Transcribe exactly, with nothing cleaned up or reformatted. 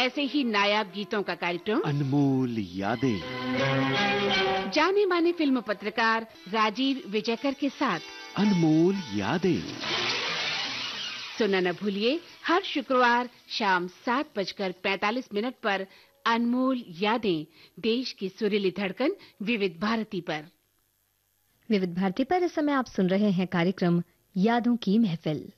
ऐसे ही नायाब गीतों का कार्यक्रम अनमोल यादें, जाने माने फिल्म पत्रकार राजीव विजयकर के साथ अनमोल यादें। सुनना न भूलिए हर शुक्रवार शाम सात बजकर पैंतालीस मिनट पर अनमोल यादें, देश की सुरीली धड़कन विविध भारती पर। विविध भारती पर इस समय आप सुन रहे हैं कार्यक्रम यादों की महफिल।